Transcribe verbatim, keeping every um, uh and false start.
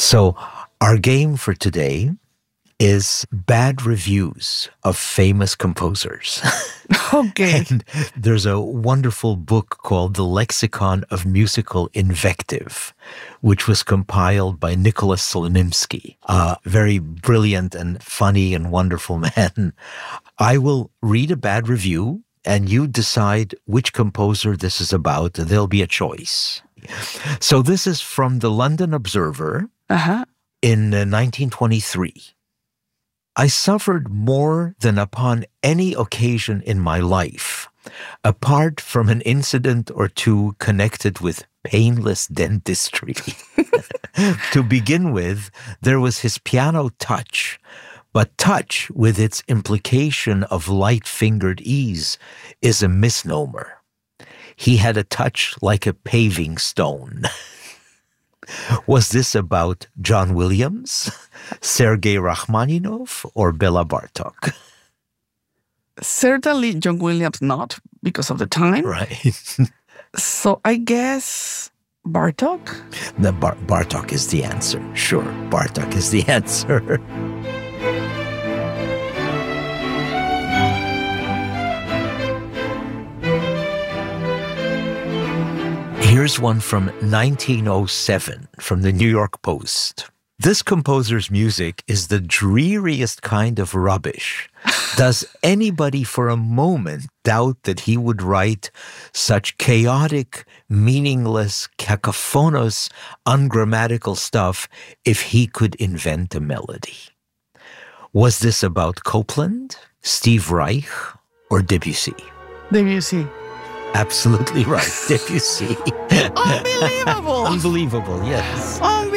So our game for today is bad reviews of famous composers. Okay. And there's a wonderful book called The Lexicon of Musical Invective, which was compiled by Nicholas Slonimsky, a very brilliant and funny and wonderful man. I will read a bad review, and you decide which composer this is about, and there'll be a choice. So this is from the London Observer Uh-huh. in uh, nineteen twenty-three. I suffered more than upon any occasion in my life, apart from an incident or two connected with painless dentistry. To begin with, there was his piano touch, but touch with its implication of light-fingered ease is a misnomer. He had a touch like a paving stone. Was this about John Williams, Sergei Rachmaninoff, or Bela Bartok? Certainly John Williams not, because of the time. Right. So I guess Bartok? The Bar- Bartok is the answer. Sure, Bartok is the answer. Here's one from nineteen oh seven from the New York Post. This composer's music is the dreariest kind of rubbish. Does anybody for a moment doubt that he would write such chaotic, meaningless, cacophonous, ungrammatical stuff if he could invent a melody? Was this about Copland, Steve Reich, or Debussy? Debussy. Absolutely right, Debussy. Unbelievable! Unbelievable, yes. Unbelievable!